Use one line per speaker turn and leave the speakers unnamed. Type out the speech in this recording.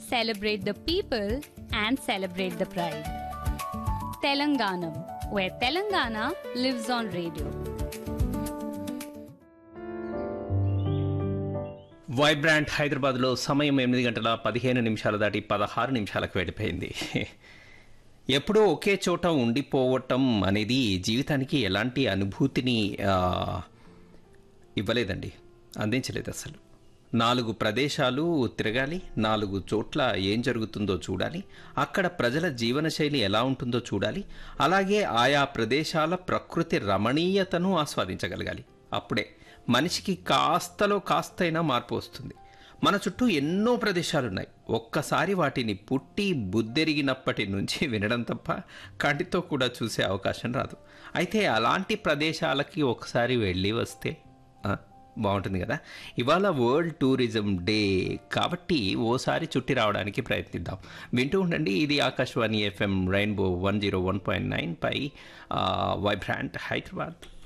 celebrate the people and celebrate the pride. Telanganam, where Telangana lives on radio.
Vibrant హైదరాబాద్లో సమయం 8:15 దాటి 16 నిమిషాలకు వెళ్ళిపోయింది. ఎప్పుడూ ఒకే చోట ఉండిపోవటం అనేది జీవితానికి ఎలాంటి అనుభూతిని ఇవ్వలేదండి, అందించలేదు అసలు. 4 ప్రదేశాలు తిరగాలి, 4 చోట్ల ఏం జరుగుతుందో చూడాలి, అక్కడ ప్రజల జీవనశైలి ఎలా ఉంటుందో చూడాలి, అలాగే ఆయా ప్రదేశాల ప్రకృతి రమణీయతను ఆస్వాదించగలగాలి. అప్పుడే మనిషికి కాస్తలో కాస్తైనా మార్పు వస్తుంది. మన చుట్టూ ఎన్నో ప్రదేశాలున్నాయి, ఒక్కసారి వాటిని పుట్టి బుద్ధెరిగినప్పటి నుంచి వినడం తప్ప కంటితో కూడా చూసే అవకాశం రాదు. అయితే అలాంటి ప్రదేశాలకి ఒకసారి వెళ్ళి వస్తే బాగుంటుంది కదా. ఇవాళ వరల్డ్ టూరిజం డే కాబట్టి ఓసారి చుట్టి రావడానికి ప్రయత్నిద్దాం. వింటూ ఉండండి, ఇది ఆకాశవాణి FM రెయిన్బో 101.9 పై వైబ్రాంట్ హైదరాబాద్.